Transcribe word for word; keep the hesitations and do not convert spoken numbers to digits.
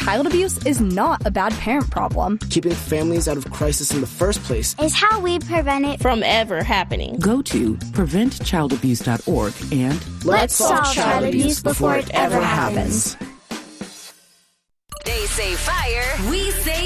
child abuse is not a bad parent problem. Keeping families out of crisis in the first place is how we prevent it from ever happening. Go to prevent child abuse dot org and let's, let's solve child, child abuse before it ever happens. They say fire, we say